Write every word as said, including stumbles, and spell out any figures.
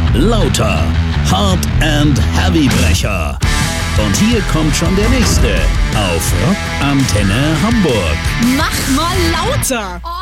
Lauter. Hard and Heavy Brecher. Und hier kommt schon der nächste auf Rock Antenne Hamburg. Mach mal lauter!